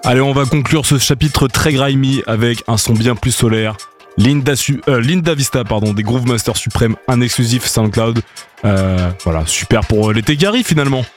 Allez, on va conclure ce chapitre très grimy avec un son bien plus solaire. Linda Vista, des Groove Masters Supreme, un exclusif SoundCloud. Voilà, super pour l'été qui arrive finalement.